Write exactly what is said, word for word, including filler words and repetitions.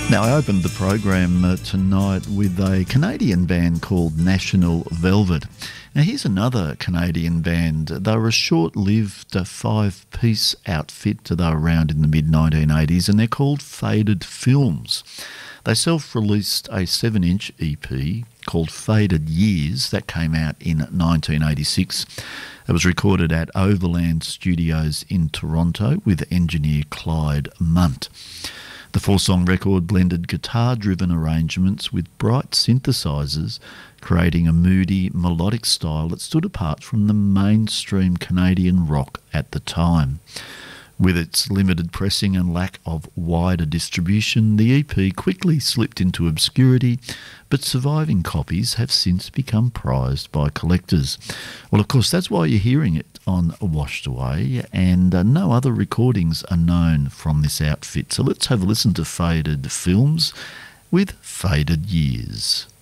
Now, I opened the program uh, tonight with a Canadian band called National Velvet. Now, here's another Canadian band. They were a short-lived uh, five-piece outfit. They were around in the mid nineteen eighties, and they're called Faded Films. They self-released a seven-inch E P called Faded Years that came out in nineteen eighty-six. It was recorded at Overland Studios in Toronto with engineer Clyde Munt. The four-song record blended guitar-driven arrangements with bright synthesizers, creating a moody, melodic style that stood apart from the mainstream Canadian rock at the time. With its limited pressing and lack of wider distribution, the E P quickly slipped into obscurity, but surviving copies have since become prized by collectors. Well, of course, that's why you're hearing it on Washed Away, and uh, no other recordings are known from this outfit. So let's have a listen to Faded Films with Faded Years.